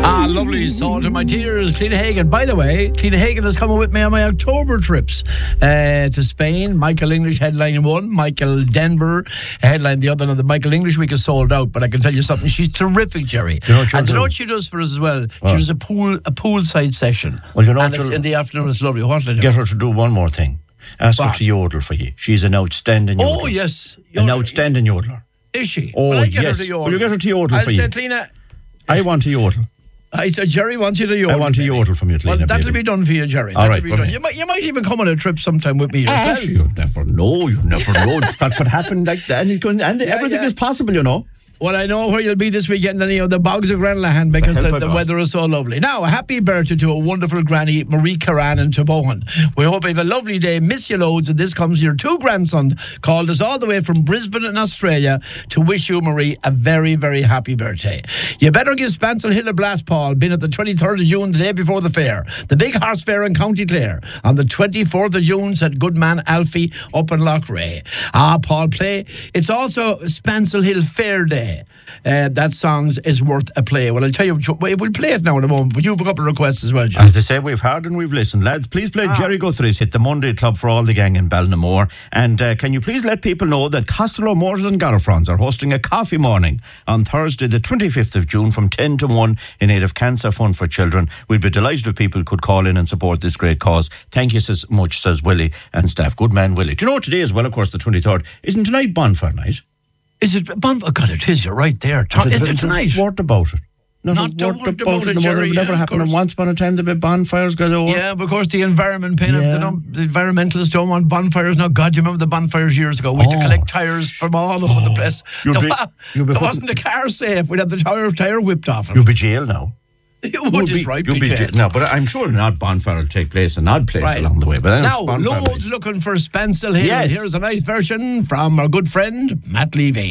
Lovely Salt in My Tears, Cliona Hagan. By the way, Cliona Hagan is coming with me on my October trips to Spain. Michael English headlining one, Michael Denver headline the other. Now, the Michael English week is sold out, but I can tell you something, she's terrific, Jerry. You know what, and you know what she does for us as well? She does a poolside session. Well, you know, and it's in the afternoon, it's lovely. What get her to do one more thing. Ask her to yodel for you. She's an outstanding yodeler. Oh, yes. An outstanding yodeler. Is she? Oh, well, I get yes. her to yodel. Will you get her to yodel for you? you? Cliona, I want to yodel. I said, Jerry wants you to yodel. I want to yodel from you, Cliona. Well, that'll be done for you, Jerry. All right, you might even come on a trip sometime with me yourself. You never know. That could happen like that. And everything is possible, you know. Well, I know where you'll be this weekend, anyhow, the Bogs of Granlahan, because the weather is so lovely. Now, a happy birthday to a wonderful granny, Marie Caran in Tobohan. We hope you have a lovely day, miss you loads, and this comes your two grandsons, called us all the way from Brisbane in Australia to wish you, Marie, a very, very happy birthday. You better give Spancel Hill a blast, Paul, been at the 23rd of June, the day before the fair, the big horse fair in County Clare. On the 24th of June, said good man Alfie up in Lochray. Paul, play. It's also Spancel Hill Fair Day. That song is worth a play. Well, I'll tell you, we'll play it now in a moment, but you have a couple of requests as well, Jim. As they say, we've heard and we've listened. Lads, please play Jerry Guthrie's Hit the Monday Club for all the gang in Ballinamore. And can you please let people know that Costello Motors and Gallifrons are hosting a coffee morning on Thursday, the 25th of June from 10 to 1 in aid of Cancer Fund for Children. We'd be delighted if people could call in and support this great cause. Thank you so much, says Willie and staff. Good man, Willie. Do you know what today is? Well, of course, the 23rd. Isn't tonight bonfire night? Is it bonfire? God, it is. You're right there. Is it tonight? What about it? Not what about it, Jerry. It never happened. And once upon a time, there'd be bonfires galore. Yeah, but of course, the environment pain. The environmentalists don't want bonfires now. God, you remember the bonfires years ago? We used to collect tyres from all over the place. There wasn't a car safe. We'd have the tire whipped off. You'll be jailed now. You'll be jailed. No, but I'm sure not bonfire will take place in odd place along the way. But now, loads looking for Spancel Hill. Yes. Here's a nice version from our good friend Matt Levy.